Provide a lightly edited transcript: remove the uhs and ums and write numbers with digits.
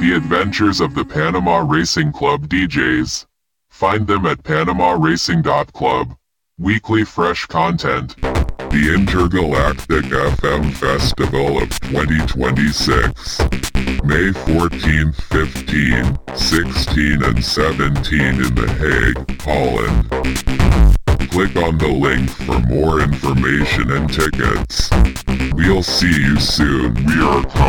The Adventures of the Panama Racing Club DJs. Find them at PanamaRacing.club. Weekly fresh content. The Intergalactic FM Festival of 2026. May 14th, 15, 16 and 17 in The Hague, Holland. Click on the link for more information and tickets. We'll see you soon. We are coming.